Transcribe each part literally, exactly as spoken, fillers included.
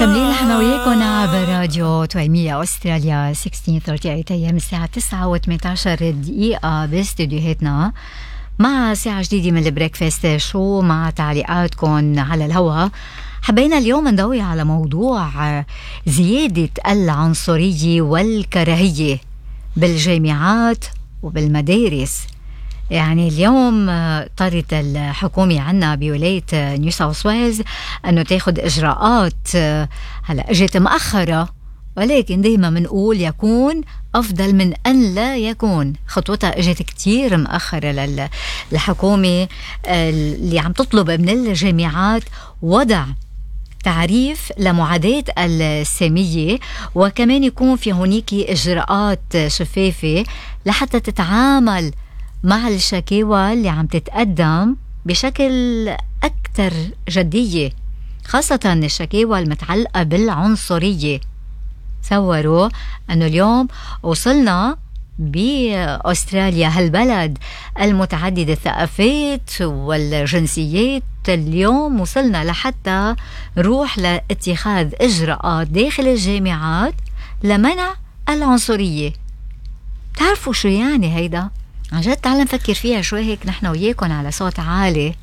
مكملين نحن وياكم عبر راديو تويمية أستراليا ستة عشر ثلاثين أيام الساعة تسعة وثمانية عشر دقيقة باستديوهاتنا مع ساعة جديدة من البريكفاست شو مع تعليقاتكم على الهواء. حبينا اليوم نضوي على موضوع زيادة العنصرية والكراهية بالجامعات وبالمدارس. يعني اليوم طرت الحكومة عنا بولاية نيو ساوث ويلز أنه تاخد إجراءات هلأ اجت مأخرة، ولكن دايما منقول يكون أفضل من أن لا يكون. خطوتها اجت كتير مأخرة للحكومة اللي عم تطلب من الجامعات وضع تعريف لمعاداة السامية، وكمان يكون في هناك إجراءات شفافة لحتى تتعامل مع الشكاوى اللي عم تتقدم بشكل أكثر جدية، خاصة الشكاوى المتعلقة بالعنصرية. تصوروا أنه اليوم وصلنا بأستراليا هالبلد المتعدد الثقافات والجنسيات، اليوم وصلنا لحتى نروح لاتخاذ إجراءات داخل الجامعات لمنع العنصرية. تعرفوا شو يعني هيدا؟ عن جد تعال نفكر فيها شوي هيك نحن وياكم على صوت عالي،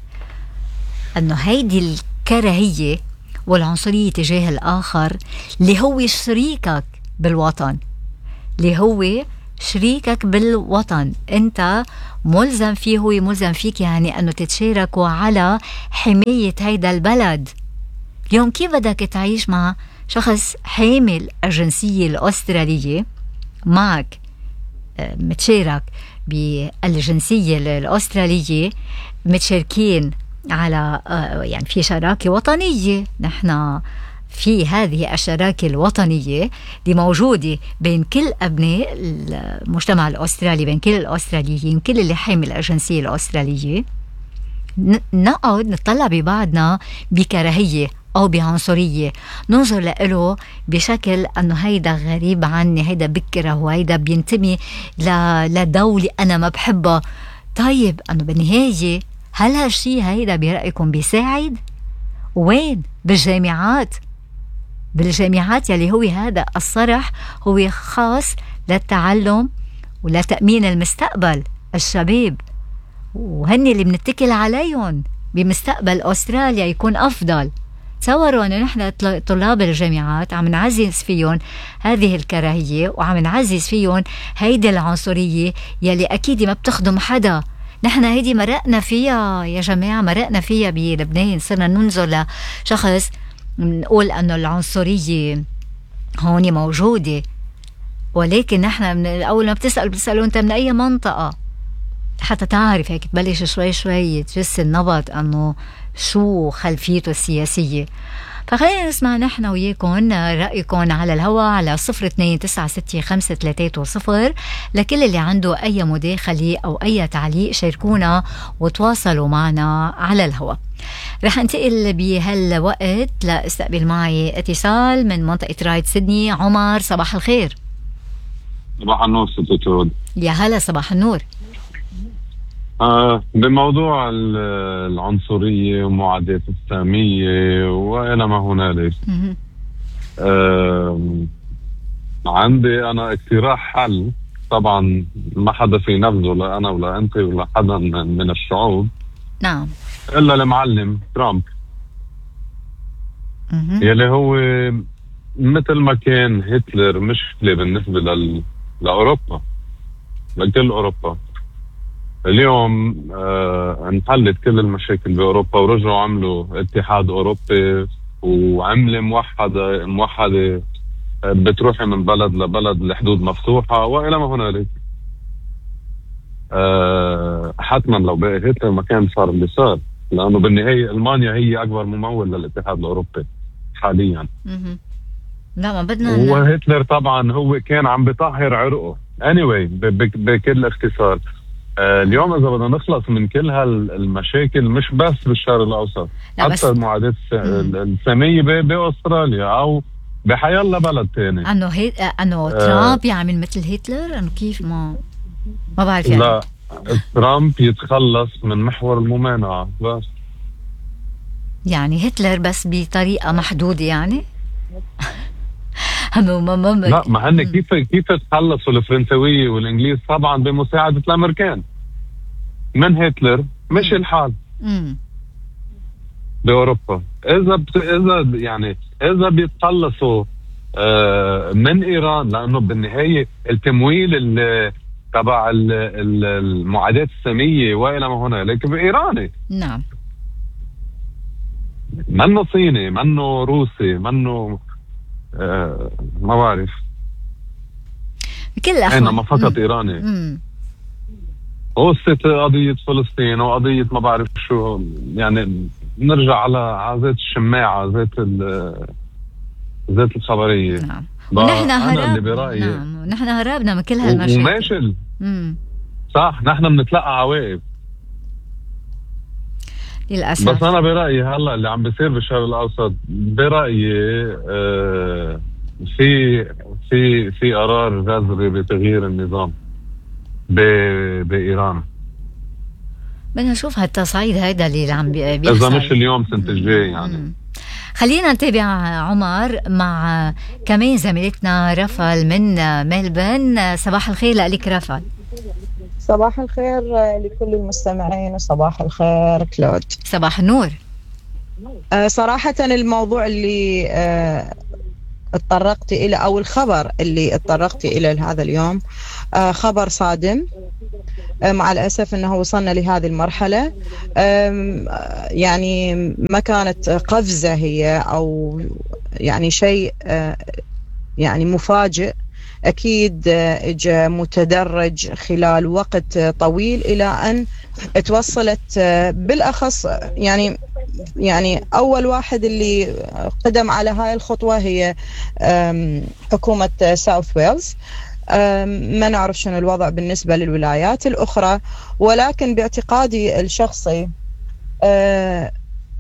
أنه هيدي الكراهية والعنصرية تجاه الآخر اللي هو شريكك بالوطن، اللي هو شريكك بالوطن، أنت ملزم فيه، هو ملزم فيك، يعني أنه تتشاركوا على حماية هيدا البلد. اليوم كيف بدك تعيش مع شخص حامل الجنسية الأسترالية معك متشارك بالجنسية الأسترالية، متشاركين على يعني في شراكة وطنية، نحن في هذه الشراكة الوطنية دي موجودة بين كل أبناء المجتمع الأسترالي، بين كل الأستراليين، كل اللي حامل الجنسية الأسترالية، نقعد نطلع ببعضنا بكراهية أو بعنصرية، ننظر له بشكل أنه هيدا غريب عني، هيدا بكره، وهيدا بينتمي لدولة أنا ما بحبها. طيب أنه بالنهاية هل هالشي هيدا برأيكم بيساعد؟ وين؟ بالجامعات، بالجامعات يلي هو هذا الصرح هو خاص للتعلم ولتأمين المستقبل الشباب، وهن اللي بنتكل عليهم بمستقبل أستراليا يكون أفضل. تصوروا أنه نحن طلاب الجامعات عم نعزز فيهم هذه الكراهية، وعم نعزز فيهم هيدي العنصرية يلي أكيد ما بتخدم حدا. نحن هيدي مرقنا فيها يا جماعة، مرقنا فيها بلبنان، صرنا ننظر لشخص نقول أنه العنصرية هون موجودة، ولكن نحن من أول ما بتسأل بتسألوا أنت من أي منطقة، حتى تعرف هيك تبلش شوي شوي تجس النبض أنه شو خلفيته السياسية. فخلينا نسمع نحن وياكم رأيكم على الهواء على صفر اثنين تسعة ستة خمسة ثلاثة صفر. لكل اللي عنده أي مداخلة أو أي تعليق شاركونا وتواصلوا معنا على الهواء. رح انتقل بهالوقت لاستقبل معي اتصال من منطقة رايد سيدني. عمر صباح الخير. صباح النور ست ترود. يا هلا صباح النور. آه بموضوع العنصرية ومعاداة السامية وإلى ما هنالك، آه عندي أنا اقتراح حل، طبعا ما حدا في نفذه، لا أنا ولا أنت ولا حدا من, من الشعوب، نعم، إلا المعلم ترامب يلي هو مثل ما كان هتلر مشكلة بالنسبة لل... لأوروبا، لكل أوروبا. اليوم آه انحلت كل المشاكل بأوروبا ورجعوا عملوا اتحاد أوروبي وعملة موحدة موحدة بتروحي من بلد لبلد، لحدود مفتوحة وإلى ما هنالك. آه حتما لو بقى هتلر ما كان صار اللي صار، لأنه بالنهاية ألمانيا هي أكبر ممول للاتحاد الأوروبي حاليا. لا ما بدنا. وهتلر طبعا هو كان عم بيطهر عرقه. anyway بكل اختصار، آه اليوم إذا بدنا نخلص من كل هالمشاكل مش بس بالشرق الأوسط، حتى المعاداة السامية بأستراليا أو بحيالله بلد تاني، أنه هي... أنه ترامب آه يعمل مثل هتلر، أنه كيف ما ما بعرف يعني. لا ترامب يتخلص من محور الممانعة بس، يعني هتلر بس بطريقة محدودة يعني. لا ما هن كيف كيف تخلصوا الفرنسوية والإنجليز؟ طبعا بمساعدة الأمريكان من هتلر. مش الحال مم. بأوروبا. إذا بت... إذا يعني إذا بيتخلصوا آه من إيران، لأنه بالنهاية التمويل ال... تبع ال... ال... المعادات السامية وإلى ما هنالك بإيراني. نعم. منه صيني، منه روسي، منه آه ما بعرف. بكل الأحوال إنما فقط مم. إيراني. مم. قصة قضية فلسطين وقضية ما بعرف شو، يعني نرجع على على ذات الشماعة، ذات ذات الخبرية. نعم. ونحن هرب. برأيي نعم. ونحن هربنا من كل هالمشاكل وماشل. امم صح، نحن بنتلقى عواقب للأسف. بس أنا برأيي هلا اللي عم بيصير بالشرق الأوسط برأيي آه في في في قرار جذري بتغيير النظام بإيران. بدنا نشوف هالتصعيد هيدا اللي عم بيحصل إذا مش اليوم سنة الجاي يعني. مم. خلينا نتابع عمر مع كمان زميلتنا رفل من ملبن. صباح الخير لك رفل. صباح الخير لكل المستمعين وصباح الخير كلود. صباح النور. أه صراحة الموضوع اللي أه اتطرقت إلى أو الخبر اللي اتطرقت إلى هذا اليوم أه خبر صادم. مع الأسف أنه وصلنا لهذه المرحلة. يعني ما كانت قفزة هي أو يعني شيء يعني مفاجئ، أكيد جاء متدرج خلال وقت طويل إلى أن توصلت بالأخص يعني يعني أول واحد اللي قدم على هاي الخطوة هي حكومة ساوث ويلز. ما نعرف شنو الوضع بالنسبة للولايات الأخرى، ولكن باعتقادي الشخصي أه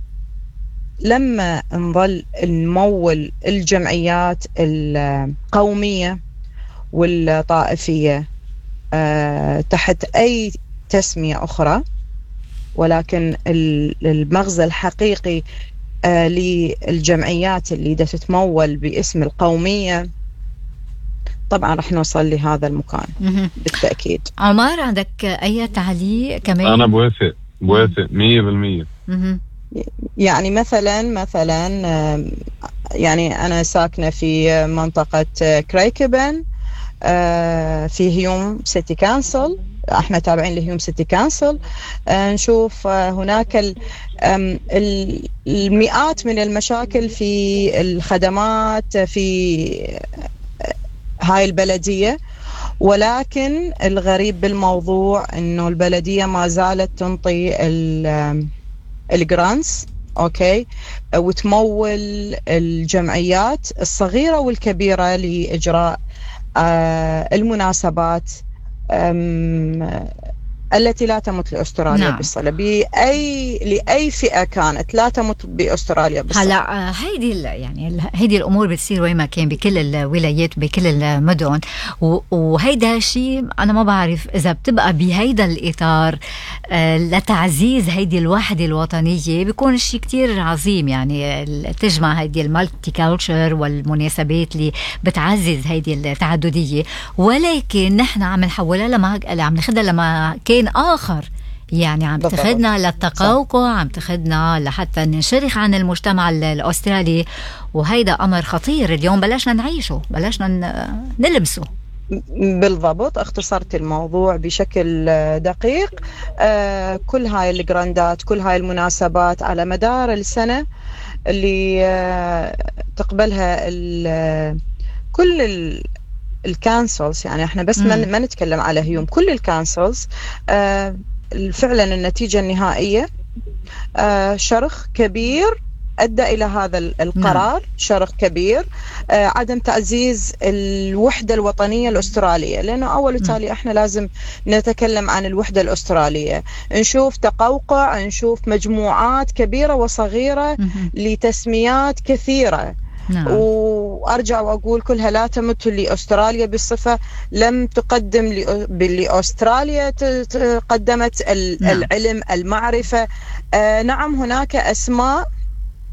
لما نظل نمول الجمعيات القومية والطائفية أه تحت أي تسمية أخرى، ولكن المغزى الحقيقي أه للجمعيات اللي دا تتمول باسم القومية طبعا رح نوصل لهذا المكان بالتأكيد. عمر عندك أي تعليق كمان؟ أنا بوافق بوافق مية بالمية. يعني مثلا مثلا يعني أنا ساكنة في منطقة كريكبن في هيوم سيتي كانسل، احنا تابعين لهيوم سيتي كانسل. نشوف هناك المئات من المشاكل في الخدمات في هاي البلدية، ولكن الغريب بالموضوع انه البلدية ما زالت تنطي الجرانتس اوكي وتمول الجمعيات الصغيرة والكبيرة لإجراء المناسبات التي لا تمت لأستراليا. نعم. بالصلة بأي لأي فئة كانت لا تمت بأستراليا بالصلة. هلا هيدي يعني هيدي الأمور بتصير وين ما كان بكل الولايات بكل المدن، وهيدا شيء أنا ما بعرف إذا بتبقى بهيدا الإطار لتعزيز هيدي الوحدة الوطنية بيكون شيء كتير عظيم، يعني تجمع هيدي المالتي كالتشر والمناسبات اللي بتعزز هيدي التعددية، ولكن نحن عم نحولها لما عم ناخدها لما كان آخر، يعني عم تاخدنا للتقوقع، عم تاخدنا لحتى ننشرخ عن المجتمع الأسترالي، وهيدا أمر خطير اليوم بلشنا نعيشه، بلشنا نلمسه. بالضبط، اختصرت الموضوع بشكل دقيق. آه كل هاي الجراندات، كل هاي المناسبات على مدار السنة اللي آه تقبلها كل ال الكانسلز، يعني احنا بس ما, ما نتكلم على هيوم، كل الكانسلز آه فعلا النتيجة النهائية آه شرخ كبير أدى إلى هذا القرار. نعم. شرخ كبير آه عدم تعزيز الوحدة الوطنية الأسترالية، لأنه أول وتالي احنا لازم نتكلم عن الوحدة الأسترالية، نشوف تقوقع، نشوف مجموعات كبيرة وصغيرة لتسميات كثيرة. نعم. وأرجع وأقول كلها لا تمت لأستراليا بالصفة، لم تقدم لأستراليا قدمت العلم. نعم. المعرفة. آه نعم هناك أسماء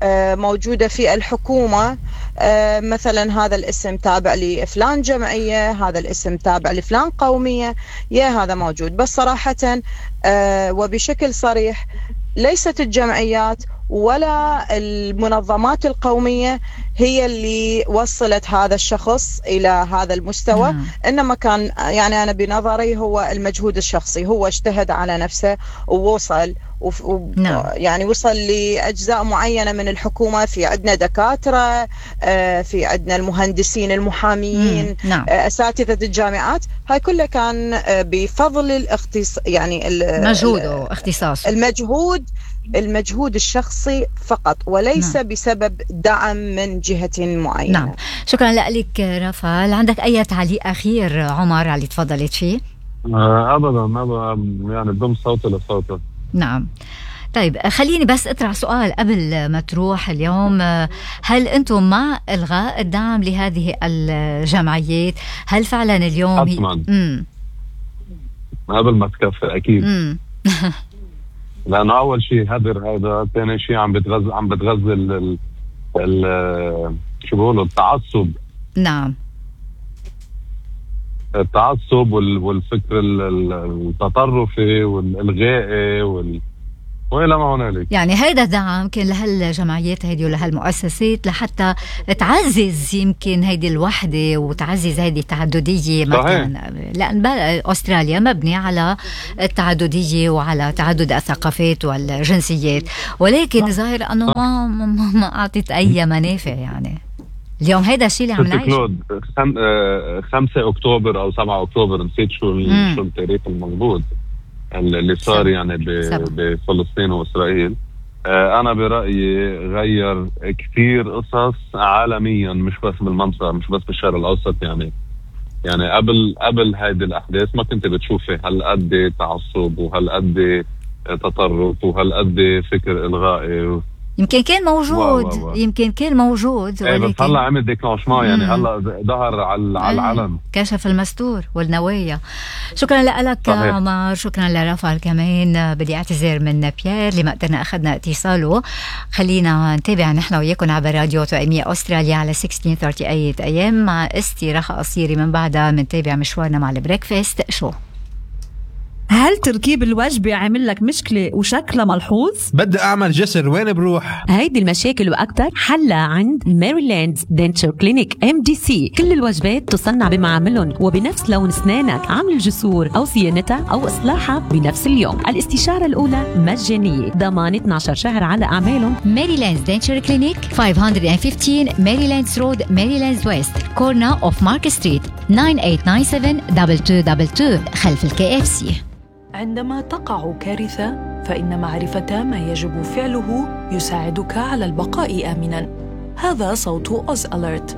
موجودة في الحكومة، مثلا هذا الاسم تابع لفلان جمعية، هذا الاسم تابع لفلان قومية، يا هذا موجود. بس صراحة وبشكل صريح ليست الجمعيات ولا المنظمات القومية هي اللي وصلت هذا الشخص إلى هذا المستوى. مم. إنما كان يعني أنا بنظري هو المجهود الشخصي، هو اجتهد على نفسه ووصل و... نعم. يعني وصل لأجزاء معينة من الحكومة. في عندنا دكاترة، في عندنا المهندسين، المحاميين، نعم. أساتذة الجامعات، هاي كلها كان بفضل الاختصاص، يعني المجهود واختصاصه، المجهود المجهود الشخصي فقط، وليس نعم. بسبب دعم من جهة معينة. نعم. شكرا لك رافال. عندك أي تعليق أخير عمر على اللي تفضلت فيه؟ أبدا أبدا، يعني بضم صوتي لصوتك. نعم. طيب خليني بس اطرح سؤال قبل ما تروح اليوم. هل أنتم مع إلغاء الدعم لهذه الجمعيات؟ هل فعلا اليوم حتما هي... قبل ما تكفي أكيد. لأنه أول شيء هدر هذا، ثاني شيء عم بتغذى عم بتغذى ال ال شو بقولوا التعصب. نعم. التعصب والفكر التطرفي والإلغائي وال وإلى ما هنالك. يعني هيدا دعم كان لهالجمعيات هيدي ولهالمؤسسات لحتى تعزز يمكن هيدي الوحدة وتعزز هيدي التعددية مثلا، لأن أستراليا مبني على التعددية وعلى تعدد الثقافات والجنسيات، ولكن ظاهر أنه ما ما أعطت أي منافع. يعني اليوم هيدا الشيء اللي عم نعيش. كلود خم... خمسة أكتوبر أو سبعة أكتوبر، نسيت شو شو التاريخ المضبوط اللي صار يعني بفلسطين وإسرائيل. أنا برأيي غير كثير قصص عالميا، مش بس بالمنطقة، مش بس بالشرق الأوسط. يعني يعني قبل قبل هذه الأحداث ما كنت بتشوفي هالقد تعصب وهالقد تطرف وهالقد فكر إلغائي. يمكن كان موجود واو واو. يمكن كان موجود، ولكن بس هلا عمل ديكلانشمان، يعني هلا ظهر على على العلن، كشف المستور والنوايا. شكرا لك عمر، شكرا لرافال كمان. بدي اعتذر من بيير اللي ما قدرنا اخذنا اتصاله. خلينا نتابع نحن وياكم عبر راديو توأمية أستراليا على ستة عشر ثلاثة وثلاثين ايام، مع استراحة قصيرة من بعدها بنتابع مشوارنا مع البريكفاست شو. هل تركيب الوجبة عامل لك مشكلة وشكلها ملحوظ؟ بدي أعمل جسر، وين بروح؟ هيدي المشاكل وأكتر حلها عند ميريلاند دنتشر كلينيك إم دي سي. كل الوجبات تصنع بمعاملهم وبنفس لون أسنانك، عمل الجسور أو صيانتها أو إصلاحها بنفس اليوم. الاستشارة الأولى مجانية، ضمان اثني عشر شهر على أعمالهم. ميريلاند دنتشر كلينيك خمسمية وخمستاشر ميريلاند رود، ميريلاند ويست، كورنا أوف مارك ستريت، تسعة ثمانية تسعة سبعة اثنين اثنين اثنين اثنين خلف الكي اف سي. عندما تقع كارثة فإن معرفة ما يجب فعله يساعدك على البقاء آمناً. هذا صوت أوز أليرت،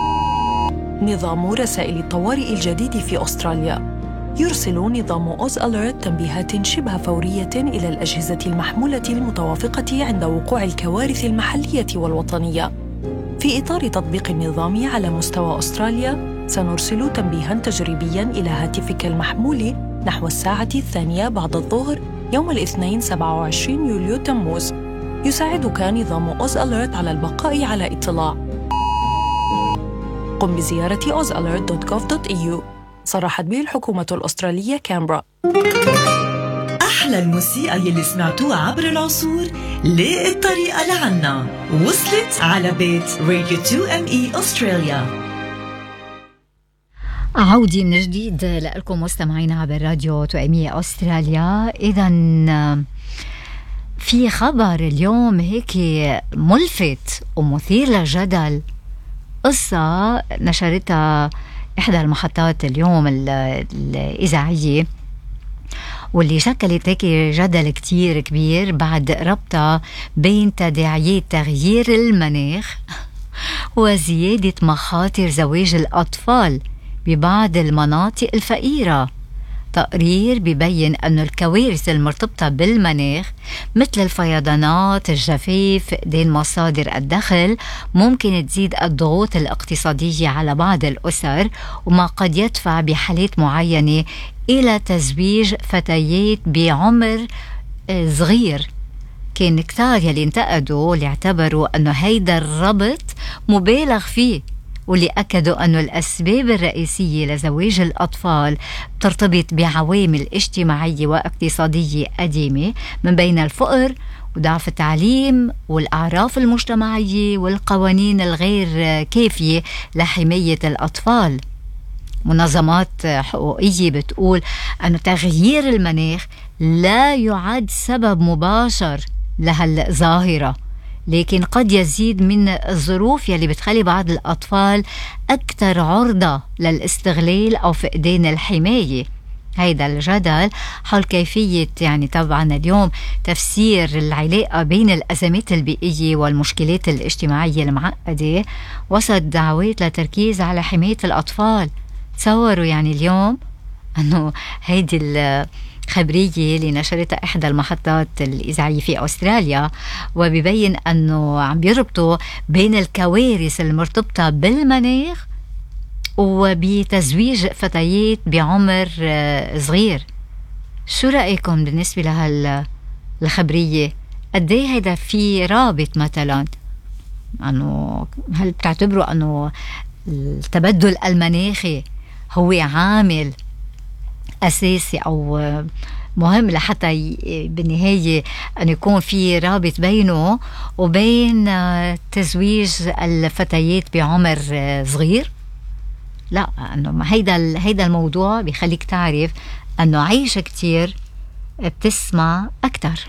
نظام رسائل الطوارئ الجديد في أستراليا. يرسل نظام أوز أليرت تنبيهات شبه فورية إلى الأجهزة المحمولة المتوافقة عند وقوع الكوارث المحلية والوطنية. في إطار تطبيق النظام على مستوى أستراليا، سنرسل تنبيهاً تجريبياً إلى هاتفك المحمول نحو الساعة الثانية بعد الظهر يوم الاثنين سبعة وعشرين يوليو تموز. يساعدك نظام أوز أليرت على البقاء على اطلاع. قم بزيارة أوز أليرت دوت جوف دوت إي يو. صرحت به الحكومة الأسترالية كامبرا. أحلى الموسيقى يلي سمعتوها عبر العصور ليه الطريقة لعنا وصلت على بيت راديو تو إم إي أستراليا. عودي من جديد لكم مستمعينا عبر راديو توأمية أستراليا. إذن في خبر اليوم هيك ملفت ومثير للجدل، قصة نشرتها إحدى المحطات اليوم الإذاعية، واللي شكلت هيك جدل كتير كبير بعد ربطها بين تداعيات تغيير المناخ وزيادة مخاطر زواج الأطفال ببعض المناطق الفقيرة. تقرير بيبين أن الكوارث المرتبطة بالمناخ مثل الفيضانات، الجفاف، فقدان مصادر الدخل ممكن تزيد الضغوط الاقتصادية على بعض الأسر، وما قد يدفع بحالات معينة إلى تزويج فتيات بعمر صغير كان كتار يلي انتقدوا اللي اعتبروا أنه هيدا الربط مبالغ فيه، واللي أكدوا أنه الأسباب الرئيسية لزواج الأطفال ترتبط بعوامل اجتماعية واقتصادية قديمة، من بين الفقر وضعف التعليم والأعراف المجتمعية والقوانين الغير كافية لحماية الأطفال. منظمات حقوقية بتقول أن تغيير المناخ لا يعد سبب مباشر لهالظاهرة، لكن قد يزيد من الظروف يلي بتخلي بعض الأطفال أكثر عرضة للاستغلال أو فقدان الحماية. هيدا الجدل حول كيفية يعني طبعا اليوم تفسير العلاقة بين الأزمات البيئية والمشكلات الاجتماعية المعقدة وسط دعوات لتركيز على حماية الأطفال. تصوروا يعني اليوم أنه هيدي الخبرية اللي نشرتها إحدى المحطات الإذاعية في أستراليا، وبيبين أنه عم بيربطوا بين الكوارث المرتبطة بالمناخ وبتزويج فتيات بعمر صغير. شو رأيكم بالنسبة لهالخبرية؟ قد ايه هيدا في رابط مثلا؟ أنه هل بتعتبروا أنه التبدل المناخي هو عامل أساسي أو مهم لحتى بالنهاية أن يكون في رابط بينه وبين تزويج الفتيات بعمر صغير؟ لا، أنه هيدا هيدا الموضوع بيخليك تعرف أنه عايشة كتير بتسمع أكتر.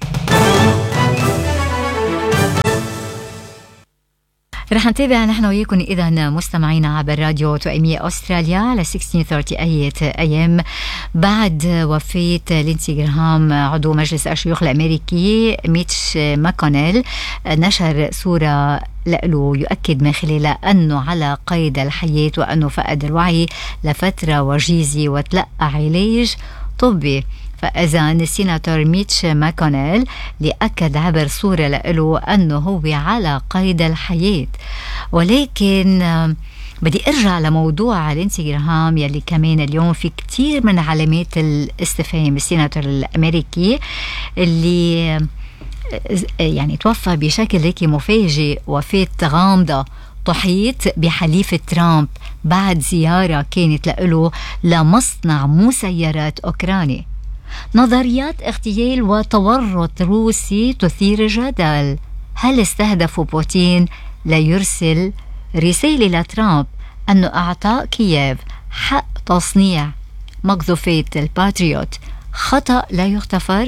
رح نتابع نحن وياكم إذا مستمعينا عبر راديو توأمية أستراليا على ستة عشر ثلاثين إيه إم. بعد وفاة لينسي غراهام عضو مجلس الشيوخ الأمريكي ميتش ماكونيل، نشر صورة له يؤكد من خلالها أنه على قيد الحياة وأنه فقد الوعي لفترة وجيزة وتلقى علاج طبي. فإذا السيناتور ميتش ماكونيل لأكد عبر صورة له أنه هو على قيد الحياة. ولكن بدي أرجع لموضوع لينسي غراهام يلي كمان اليوم في كتير من علامات الاستفهام. السيناتور الأمريكي اللي يعني توفى بشكل هيك مفاجئ، وفاة غامضة تحيط بحليف ترامب بعد زيارة كانت له لمصنع مسيرات أوكراني. نظريات اغتيال وتورط روسي تثير جدل. هل استهدفوا بوتين ليرسل رسالة لترامب أنه أعطاء كييف حق تصنيع مقذوفات الباتريوت خطأ لا يغتفر؟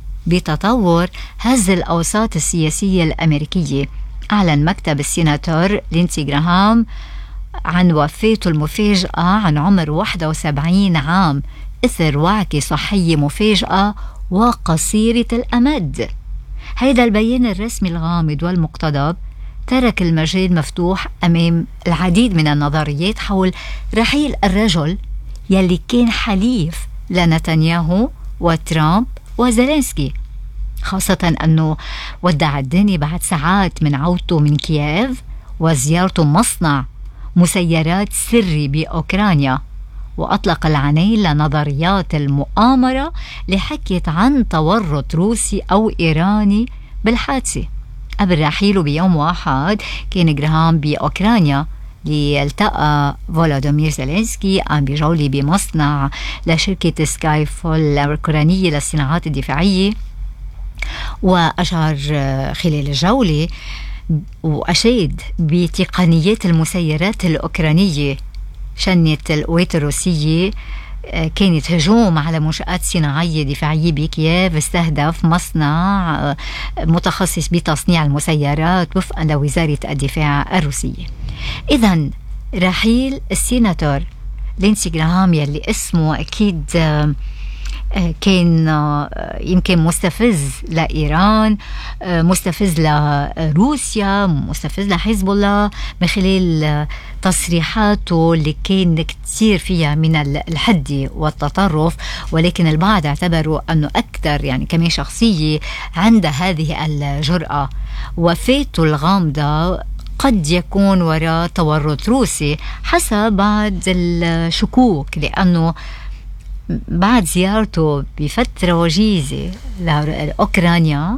بتطور هز الأوساط السياسية الأمريكية، أعلن مكتب السيناتور لينسي غراهام عن وفاته المفاجئة عن عمر واحد وسبعين عام إثر وعكة صحية مفاجئة وقصيرة الأمد. هيدا البيان الرسمي الغامض والمقتضب ترك المجال مفتوح أمام العديد من النظريات حول رحيل الرجل يلي كان حليف لنتنياهو وترامب وزيلينسكي، خاصة أنه ودع الدنيا بعد ساعات من عودته من كييف وزيارته مصنع مسيرات سري بأوكرانيا، وأطلق العنين لنظريات المؤامرة اللي حكيت عن تورط روسي أو إيراني بالحادثة. قبل رحيله بيوم واحد كان غراهام بأوكرانيا ليلتقى فولودومير زيلينسكي عم بجولة بمصنع لشركة سكاي فول الأوكرانية للصناعات الدفاعية، وأشار خلال الجولة وأشاد بتقنيات المسيرات الأوكرانية. شنت القوات الروسية كانت هجوم على منشآت صناعية دفاعية بكييف استهدف مصنع متخصص بتصنيع المسيرات وفقا لوزارة الدفاع الروسية. إذن رحيل السيناتور لينسي غراهام يلي اسمه أكيد كان يمكن مستفز لإيران، مستفز لروسيا، مستفز لحزب الله من خلال تصريحاته اللي كان كتير فيها من الحد والتطرف، ولكن البعض اعتبروا أنه أكثر يعني كمان شخصية عندها هذه الجرأة. وفاته الغامضة قد يكون وراء تورط روسي حسب بعض الشكوك، لأنه بعد زيارته بفترة وجيزة لأوكرانيا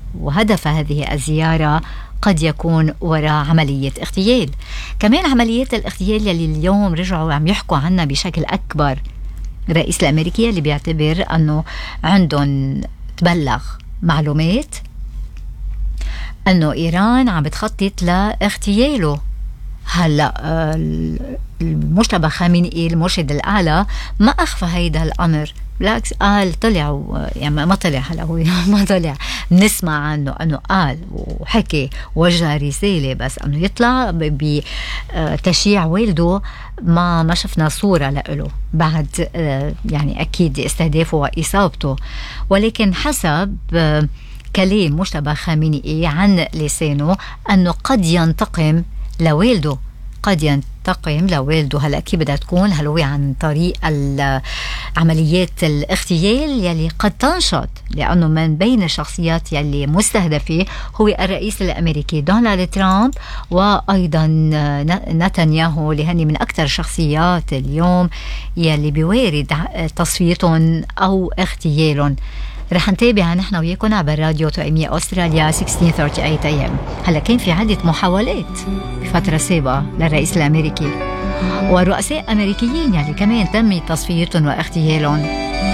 وهدف هذه الزيارة قد يكون وراء عملية اغتيال. كمان عمليات الاغتيال يلي اليوم رجعوا عم يحكوا عنها بشكل أكبر. الرئيس الأمريكي اللي بيعتبر أنه عندهم تبلغ معلومات أنه إيران عم بتخطط لاغتياله. هلأ المجتبى خامنئي المرشد الأعلى ما أخفى هيدا الأمر، بالعكس قال طلع يعني ما طلع هلا هو ما طلع بنسمع عنه انه قال وحكي وجه رساله، بس انه يطلع بتشييع والده ما ما شفنا صوره له بعد يعني اكيد استهدافه واصابته. ولكن حسب كلام مجتبى خامنئي عن لسانه انه قد ينتقم لوالده، قد ينتقم لوالده. هلا كيف بدها تكون؟ هل هو عن طريق عمليات الاغتيال يلي قد تنشط، لأنه من بين الشخصيات يلي مستهدفة هو الرئيس الأمريكي دونالد ترامب وأيضا نتنياهو، اللي هني من أكثر شخصيات اليوم يلي بيوارد تصفيتهم أو اغتيالهم. رح نتابع نحن وياكم عبر راديو توأمية أستراليا ستة عشر ثلاثين إيه أم. هلا كان في عدة محاولات بفترة سابقة للرئيس الأمريكي ورؤساء أمريكيين يلي كمان تم تصفيتهم واغتيالهم.